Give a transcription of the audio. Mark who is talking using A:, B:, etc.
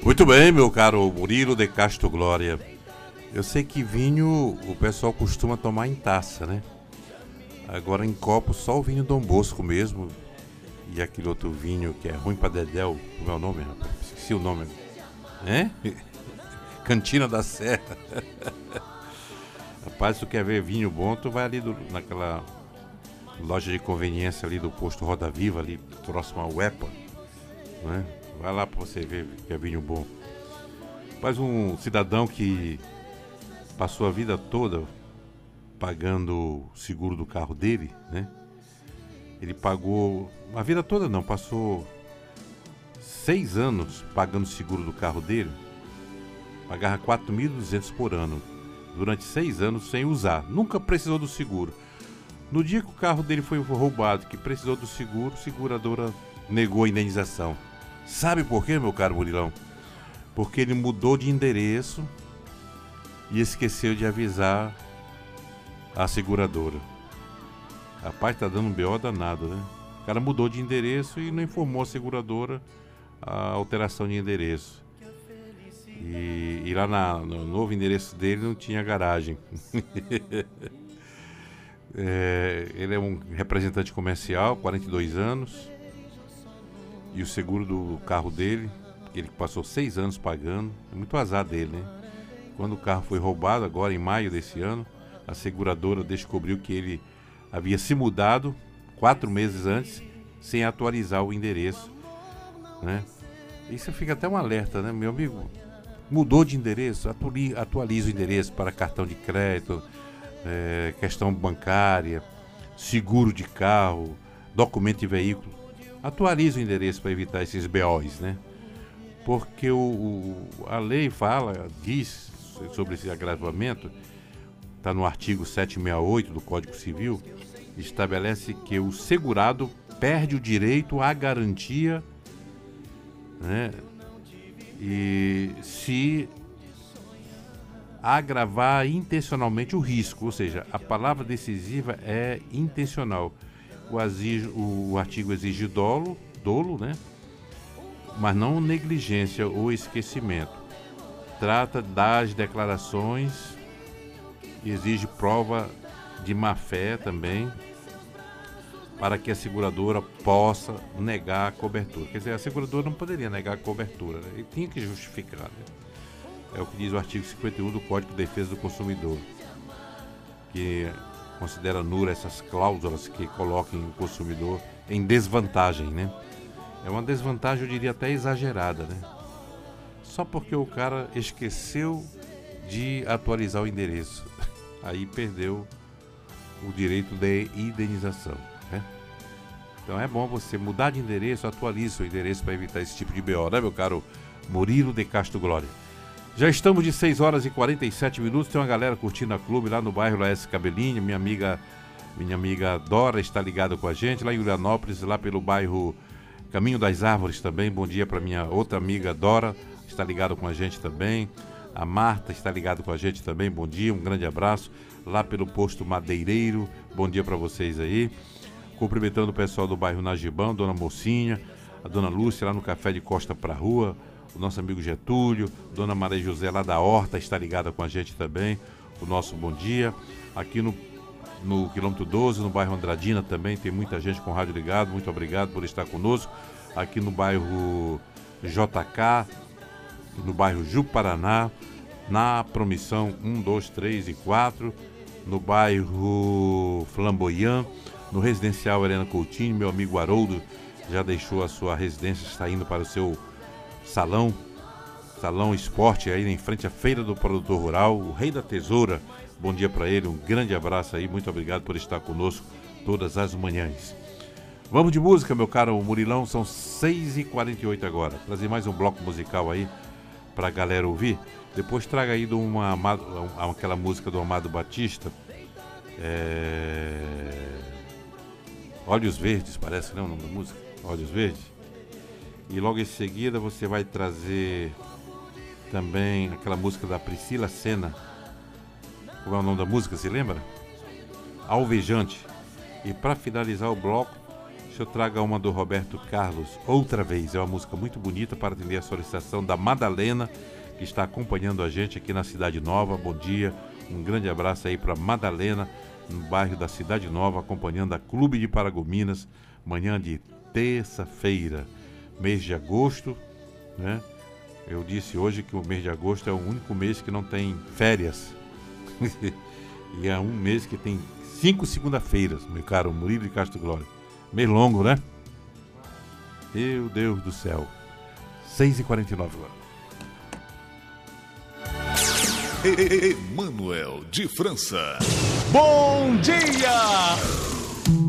A: Muito bem, meu caro Murilo de Castro Glória. Eu sei que vinho o pessoal costuma tomar em taça, né? Agora em copo só o vinho Dom Bosco mesmo. E aquele outro vinho que é ruim pra dedéu. Como é o nome, rapaz? Esqueci o nome. É? Cantina da Serra. Rapaz, se tu quer ver vinho bom, tu vai ali naquela loja de conveniência ali do posto Roda Viva, ali próximo ao EPA, né? Vai lá pra você ver que é vinho bom. Mas um cidadão que passou a vida toda pagando o seguro do carro dele, né? Ele pagou... A vida toda não, passou 6 anos pagando o seguro do carro dele. Pagava 4.200 por ano. Durante 6 anos sem usar. Nunca precisou do seguro. No dia que o carro dele foi roubado, que precisou do seguro, a seguradora negou a indenização. Sabe por quê, meu caro Murilão? Porque ele mudou de endereço e esqueceu de avisar a seguradora. Rapaz, tá dando um BO danado, né? O cara mudou de endereço e não informou a seguradora a alteração de endereço. E lá no novo endereço dele não tinha garagem. Ele é um representante comercial, 42 anos. E o seguro do carro dele, ele passou 6 anos pagando, é muito azar dele, né? Quando o carro foi roubado, agora em maio desse ano, a seguradora descobriu que ele havia se mudado 4 meses antes, sem atualizar o endereço, né? Isso fica até um alerta, né, meu amigo? Mudou de endereço, atualiza o endereço para cartão de crédito, questão bancária, seguro de carro, documento de veículo. Atualiza o endereço para evitar esses BOs, né? Porque a lei diz sobre esse agravamento, está no artigo 768 do Código Civil, estabelece que o segurado perde o direito à garantia, né? E se agravar intencionalmente o risco, ou seja, a palavra decisiva é intencional. O artigo exige dolo, né? Mas não negligência ou esquecimento. Trata das declarações, exige prova de má-fé também, para que a seguradora possa negar a cobertura. Quer dizer, a seguradora não poderia negar a cobertura, né? Ele tinha que justificar, né? É o que diz o artigo 51 do Código de Defesa do Consumidor, que considera nula essas cláusulas que coloquem o consumidor em desvantagem, né? É uma desvantagem, eu diria até exagerada, né? Só porque o cara esqueceu de atualizar o endereço. Aí perdeu o direito de indenização, né? Então é bom você mudar de endereço, atualize seu endereço para evitar esse tipo de BO, né, meu caro Murilo de Castro Glória? Já estamos de 6 horas e 47 minutos. Tem uma galera curtindo a clube lá no bairro Laércio Cabelinho. Minha amiga Dora está ligada com a gente lá em Uranópolis, lá pelo bairro Caminho das Árvores também. Bom dia para minha outra amiga Dora, está ligada com a gente também. A Marta está ligada com a gente também. Bom dia, um grande abraço. Lá pelo posto Madeireiro, bom dia para vocês aí. Cumprimentando o pessoal do bairro Najibão, Dona Mocinha, a Dona Lúcia lá no Café de Costa pra Rua, o nosso amigo Getúlio, Dona Maria José lá da Horta está ligada com a gente também, o nosso bom dia. Aqui no quilômetro 12, no bairro Andradina também, tem muita gente com o rádio ligado, muito obrigado por estar conosco. Aqui no bairro JK, no bairro Juparaná, na Promissão 1, 2, 3 e 4, no bairro Flamboyant, no residencial Helena Coutinho, meu amigo Haroldo já deixou a sua residência, está indo para o seu salão esporte aí em frente à Feira do Produtor Rural, o Rei da Tesoura. Bom dia para ele, um grande abraço aí, muito obrigado por estar conosco todas as manhãs. Vamos de música, meu caro Murilão, são 6h48 agora. Trazer mais um bloco musical aí para a galera ouvir. Depois traga aí aquela música do Amado Batista, Olhos Verdes, parece, não, o nome da música? Olhos Verdes. E logo em seguida você vai trazer também aquela música da Priscila Senna. Como é o nome da música, se lembra? Alvejante. E para finalizar o bloco, Deixa eu traga uma do Roberto Carlos, Outra Vez. É uma música muito bonita para atender a solicitação da Madalena, que está acompanhando a gente aqui na Cidade Nova. Bom dia, um grande abraço aí para Madalena, no bairro da Cidade Nova, acompanhando a Clube de Paragominas, manhã de terça-feira, mês de agosto, né? Eu disse hoje que o mês de agosto é o único mês que não tem férias. E é um mês que tem 5 segunda-feiras, meu caro Murilo de Castro Glória. Mês longo, né? Meu Deus do céu. 6h49 agora.
B: Emanuel de França. Bom dia!